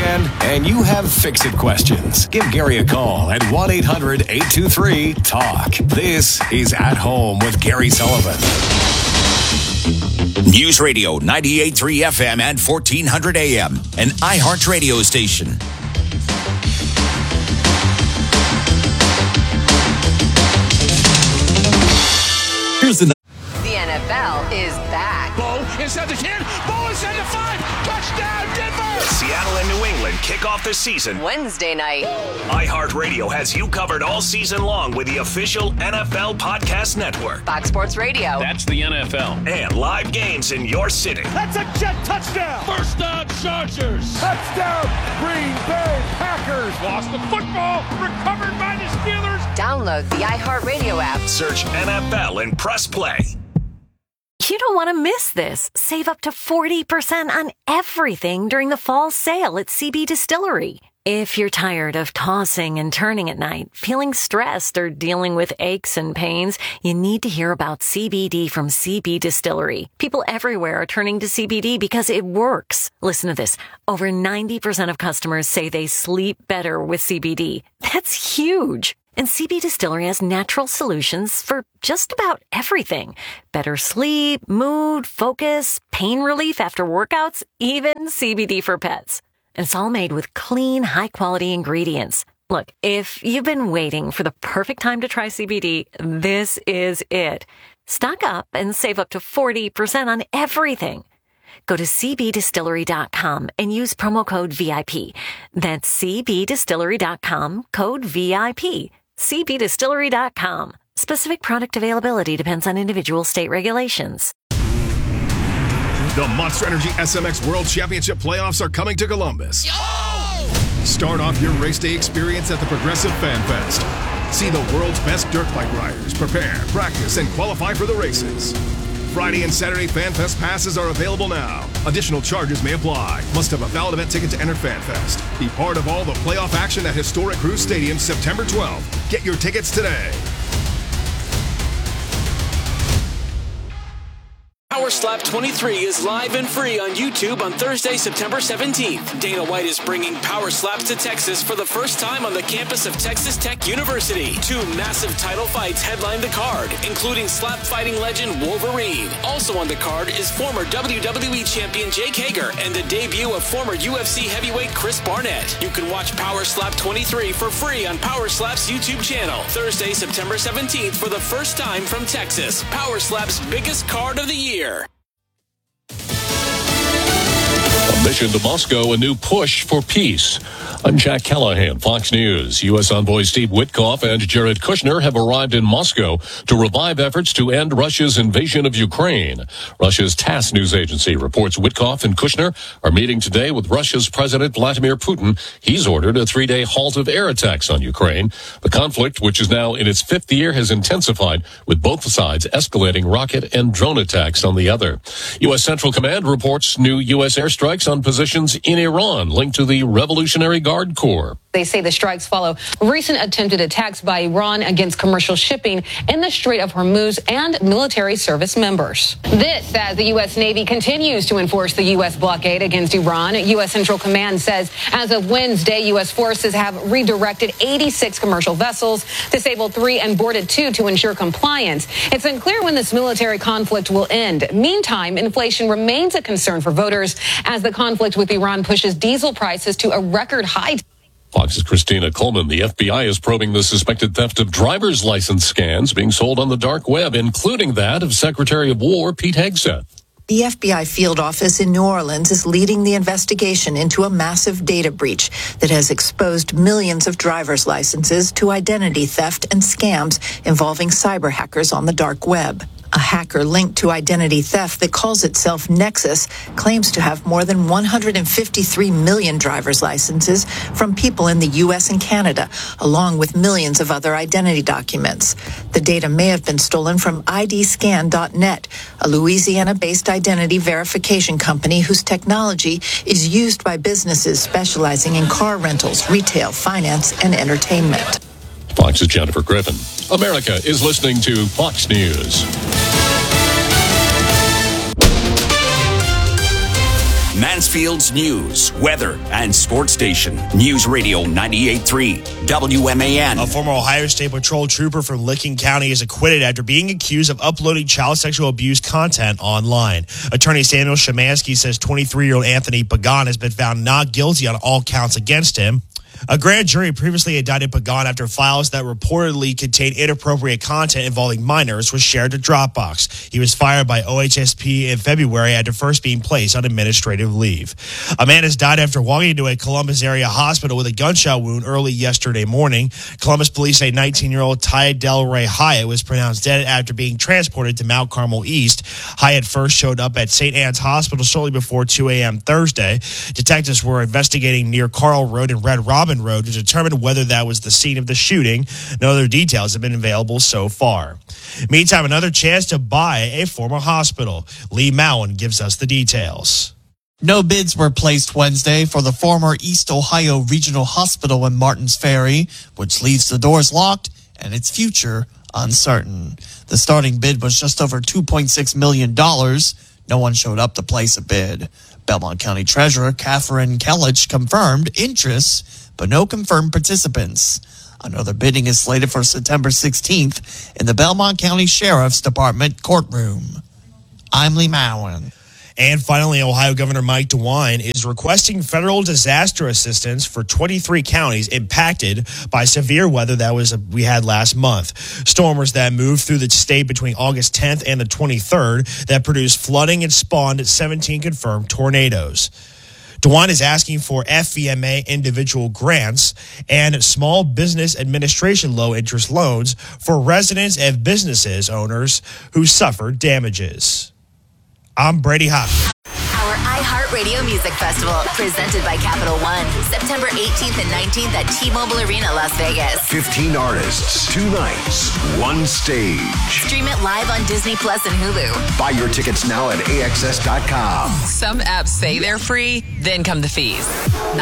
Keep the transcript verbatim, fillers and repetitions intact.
weekend and you have fix-it questions, give Gary a call at one eight hundred eight two three talk. This is At Home with Gary Sullivan. News Radio ninety-eight point three F M and fourteen hundred A M, an iHeart radio station. Here's the The N F L is back. Bo inside the ten. Bo inside the five. Touchdown, Denver! Seattle and New England kick off the season. Wednesday night. iHeartRadio has you covered all season long with the official N F L Podcast Network. Fox Sports Radio. That's the N F L. And live games in your city. That's a jet touchdown. First down, Chargers. Touchdown, Green Bay Packers. Lost the football. Recovered by the Steelers. Download the iHeartRadio app. Search N F L and press play. You don't want to miss this. Save up to forty percent on everything during the fall sale at C B Distillery. If you're tired of tossing and turning at night, feeling stressed, or dealing with aches and pains, you need to hear about C B D from C B Distillery. People everywhere are turning to C B D because it works. Listen to this. Over ninety percent of customers say they sleep better with C B D. That's huge. And C B Distillery has natural solutions for just about everything. Better sleep, mood, focus, pain relief after workouts, even C B D for pets. And it's all made with clean, high-quality ingredients. Look, if you've been waiting for the perfect time to try C B D, this is it. Stock up and save up to forty percent on everything. Go to c b distillery dot com and use promo code V I P. That's c b distillery dot com, code V I P. c b distillery dot com. Specific product availability depends on individual state regulations. The Monster Energy S M X World Championship playoffs are coming to Columbus. Yo! Start off your race day experience at the Progressive Fan Fest. See the world's best dirt bike riders prepare, practice, and qualify for the races. Friday and Saturday Fan Fest passes are available now. Additional charges may apply. Must have a valid event ticket to enter Fan Fest. Be part of all the playoff action at historic Cruise Stadium September twelfth. Get your tickets today. Power Slap twenty-three is live and free on YouTube on Thursday, September seventeenth. Dana White is bringing Power Slaps to Texas for the first time on the campus of Texas Tech University. Two massive title fights headline the card, including slap fighting legend Wolverine. Also on the card is former W W E champion Jake Hager and the debut of former U F C heavyweight Chris Barnett. You can watch Power Slap twenty-three for free on Power Slap's YouTube channel. Thursday, September seventeenth for the first time from Texas. Power Slap's biggest card of the year. A mission to Moscow, a new push for peace. I'm Jack Callahan, Fox News. U S envoy Steve Witkoff and Jared Kushner have arrived in Moscow to revive efforts to end Russia's invasion of Ukraine. Russia's TASS news agency reports Witkoff and Kushner are meeting today with Russia's President Vladimir Putin. He's ordered a three-day halt of air attacks on Ukraine. The conflict, which is now in its fifth year, has intensified, with both sides escalating rocket and drone attacks on the other. U S Central Command reports new U S airstrikes on positions in Iran linked to the Revolutionary Guard Corps. They say the strikes follow recent attempted attacks by Iran against commercial shipping in the Strait of Hormuz and military service members. This as the U S Navy continues to enforce the U S blockade against Iran. U S Central Command says as of Wednesday, U S forces have redirected eighty-six commercial vessels, disabled three and boarded two to ensure compliance. It's unclear when this military conflict will end. Meantime, inflation remains a concern for voters as the conflict with Iran pushes diesel prices to a record high. Fox's Christina Coleman. The F B I is probing the suspected theft of driver's license scans being sold on the dark web, including that of Secretary of War Pete Hegseth. The F B I field office in New Orleans is leading the investigation into a massive data breach that has exposed millions of driver's licenses to identity theft and scams involving cyber hackers on the dark web. A hacker linked to identity theft that calls itself Nexus claims to have more than one hundred fifty-three million driver's licenses from people in the U S and Canada, along with millions of other identity documents. The data may have been stolen from I D scan dot net, a Louisiana-based identity verification company whose technology is used by businesses specializing in car rentals, retail, finance, and entertainment. Fox's Jennifer Griffin. America is listening to Fox News. Mansfield's news, weather, and sports station. News Radio ninety-eight point three W M A N. A former Ohio State Patrol trooper from Licking County is acquitted after being accused of uploading child sexual abuse content online. Attorney Samuel Shemansky says twenty-three-year-old Anthony Pagan has been found not guilty on all counts against him. A grand jury previously indicted Pagan after files that reportedly contained inappropriate content involving minors was shared to Dropbox. He was fired by O H S P in February after first being placed on administrative leave. A man has died after walking into a Columbus area hospital with a gunshot wound early yesterday morning. Columbus police say nineteen-year-old Ty Del Rey Hyatt was pronounced dead after being transported to Mount Carmel East. Hyatt first showed up at Saint Anne's Hospital shortly before two a.m. Thursday. Detectives were investigating near Carl Road and Red Robin Road to determine whether that was the scene of the shooting. No other details have been available so far. Meantime, another chance to buy a former hospital. Lee Mowen gives us the details. No bids were placed Wednesday for the former East Ohio Regional Hospital in Martins Ferry, which leaves the doors locked and its future uncertain. The starting bid was just over two point six million dollars. No one showed up to place a bid. Belmont County Treasurer Catherine Kellich confirmed interest, but no confirmed participants. Another bidding is slated for September sixteenth in the Belmont County Sheriff's Department courtroom. I'm Lee Mowen. And finally, Ohio Governor Mike DeWine is requesting federal disaster assistance for twenty-three counties impacted by severe weather that was we had last month. Stormers that moved through the state between August tenth and the twenty-third that produced flooding and spawned seventeen confirmed tornadoes. DeWine is asking for F E M A individual grants and Small Business Administration low-interest loans for residents and businesses owners who suffered damages. I'm Brady Hoff. Our iHeartRadio Music Festival, presented by Capital One, September eighteenth and nineteenth at T-Mobile Arena, Las Vegas. fifteen artists, two nights, one stage. Stream it live on Disney Plus and Hulu. Buy your tickets now at A X S dot com. Some apps say they're free, then come the fees.